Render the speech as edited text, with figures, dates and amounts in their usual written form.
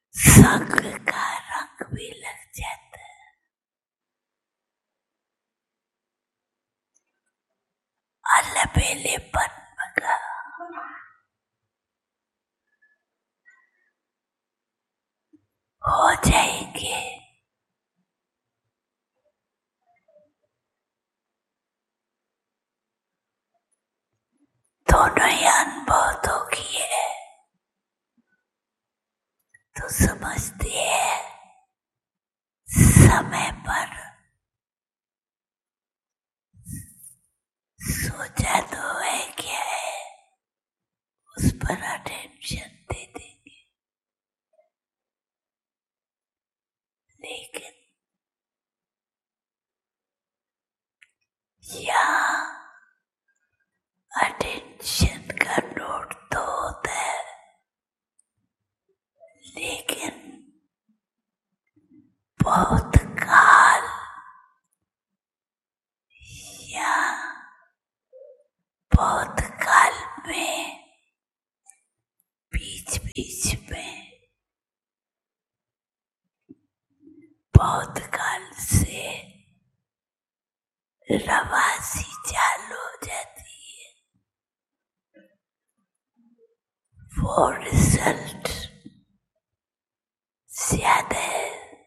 संग का रंग भी लग जाता है, अलबेलेपन का हो जाएंगे। दोनों ही अनुभव किए तो समझते हैं समय पर सोचा तो है क्या है, उस पर अटेंशन दे देंगे, लेकिन यहाँ अटेंशन का नोट तो होता है, लेकिन बहुत काल या बहुत काल में बीच बीच में बहुत काल से रवासी चालू हो जाती है। वो रिजल्ट